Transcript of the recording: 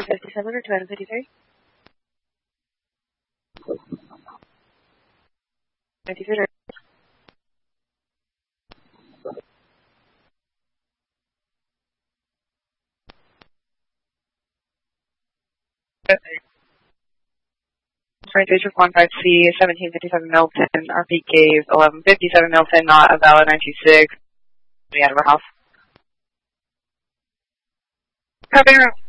57 or 253? 93. District 15C, 1757 Milton, RP gave 1157 Milton, not a valid 926. We out of our house. Copy,